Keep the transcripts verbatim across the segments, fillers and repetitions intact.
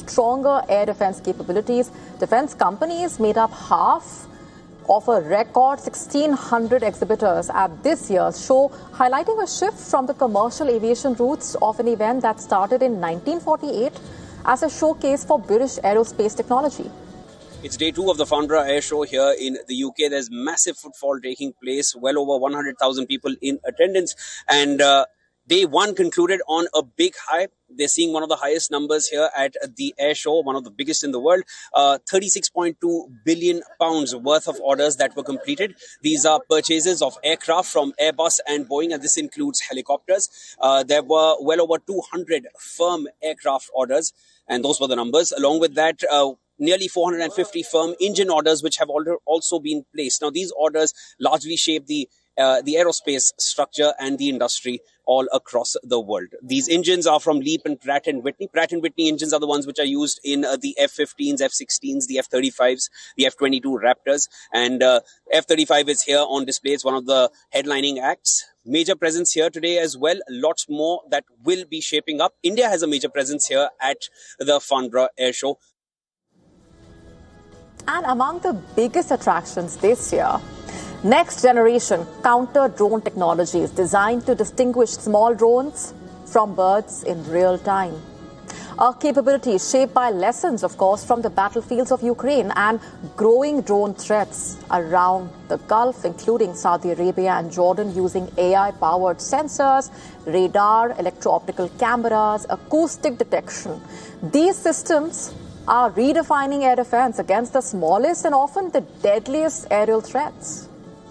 stronger air defense capabilities. Defense companies made up half of a record sixteen hundred exhibitors at this year's show, highlighting a shift from the commercial aviation roots of an event that started in nineteen forty-eight as a showcase for British aerospace technology. It's day two of the Farnborough Air Show here in the U K. There's massive footfall taking place, well over one hundred thousand people in attendance. And uh, day one concluded on a big high. They're seeing one of the highest numbers here at the Air Show, one of the biggest in the world. Uh, thirty-six point two billion pounds worth of orders that were completed. These are purchases of aircraft from Airbus and Boeing, and this includes helicopters. Uh, there were well over two hundred firm aircraft orders, and those were the numbers. Along with that, uh, nearly four hundred fifty firm engine orders, which have also been placed. Now, these orders largely shape the uh, the aerospace structure and the industry all across the world. These engines are from LEAP and Pratt and Whitney. Pratt and Whitney engines are the ones which are used in uh, the F fifteens, F sixteens, the F thirty-fives, the F twenty-two Raptors. And uh, F thirty-five is here on display. It's one of the headlining acts. Major presence here today as well. Lots more that will be shaping up. India has a major presence here at the Farnborough Air Show. And among the biggest attractions this year, next generation counter-drone technology is designed to distinguish small drones from birds in real time. A capability shaped by lessons, of course, from the battlefields of Ukraine and growing drone threats around the Gulf, including Saudi Arabia and Jordan, using A I-powered sensors, radar, electro-optical cameras, acoustic detection. These systems are redefining air defense against the smallest and often the deadliest aerial threats.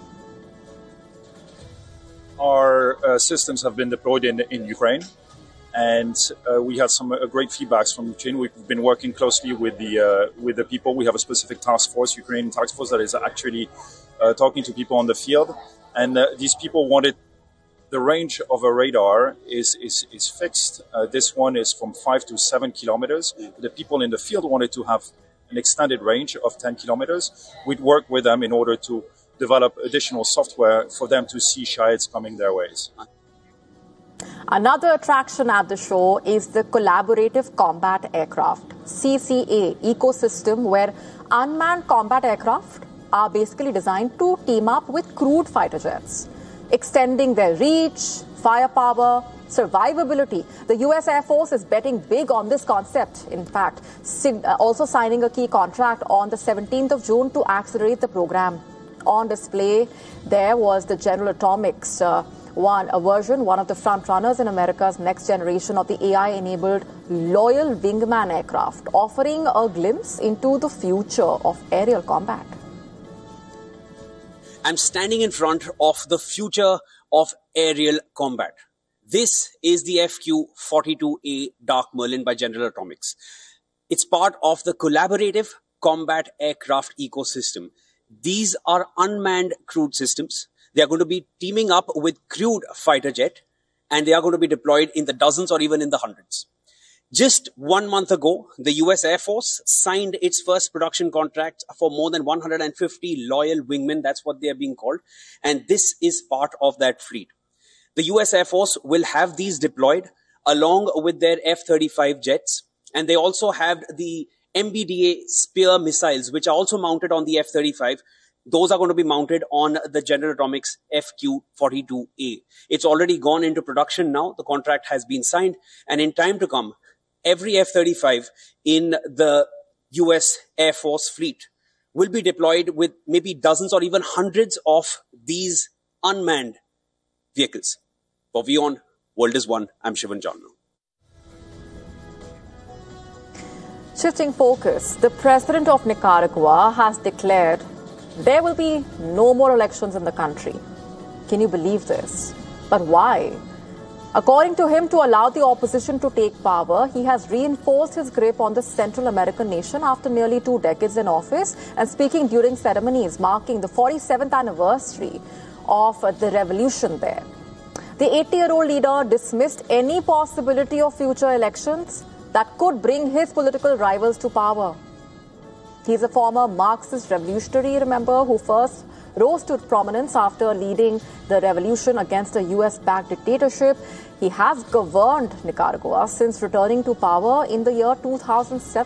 Our uh, systems have been deployed in, in Ukraine, and uh, we had some uh, great feedbacks from Ukraine. We've been working closely with the uh, with the people. We have a specific task force, Ukrainian task force, that is actually uh, talking to people on the field, and uh, these people wanted the range of a radar is is, is fixed. Uh, this one is from five to seven kilometers. The people in the field wanted to have an extended range of ten kilometers. We'd work with them in order to develop additional software for them to see Shahed coming their ways. Another attraction at the show is the Collaborative Combat Aircraft, C C A ecosystem, where unmanned combat aircraft are basically designed to team up with crewed fighter jets, extending their reach, firepower, survivability. The U S Air Force is betting big on this concept. In fact, also signing a key contract on the seventeenth of June to accelerate the program. On display there was the General Atomics uh, one a version, one of the front runners in America's next generation of the A I-enabled Loyal Wingman aircraft, offering a glimpse into the future of aerial combat. I'm standing in front of the future of aerial combat. This is the F Q forty-two A Dark Merlin by General Atomics. It's part of the Collaborative Combat Aircraft ecosystem. These are unmanned crewed systems. They are going to be teaming up with crewed fighter jet, and they are going to be deployed in the dozens or even in the hundreds. Just one month ago, the U S Air Force signed its first production contract for more than one hundred fifty Loyal Wingmen. That's what they are being called. And this is part of that fleet. The U S Air Force will have these deployed along with their F thirty-five jets. And they also have the M B D A Spear missiles, which are also mounted on the F thirty-five. Those are going to be mounted on the General Atomics F Q forty-two A. It's already gone into production now. The contract has been signed. And in time to come, every F thirty-five in the U S Air Force fleet will be deployed with maybe dozens or even hundreds of these unmanned vehicles. For WION, World is One, I'm Shivan Jhanna. Shifting focus, the president of Nicaragua has declared there will be no more elections in the country. Can you believe this? But why? According to him, to allow the opposition to take power, he has reinforced his grip on the Central American nation after nearly two decades in office and speaking during ceremonies marking the forty-seventh anniversary of the revolution there. The eighty-year-old leader dismissed any possibility of future elections that could bring his political rivals to power. He's a former Marxist revolutionary, remember, who first rose to prominence after leading the revolution against a U S-backed dictatorship. He has governed Nicaragua since returning to power in the year two thousand seven.